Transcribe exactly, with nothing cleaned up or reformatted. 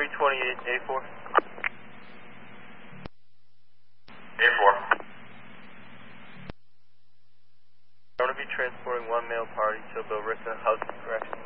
three twenty-eight, A four. A four. I'm going to be transporting one male party to Billerica. How's the direction?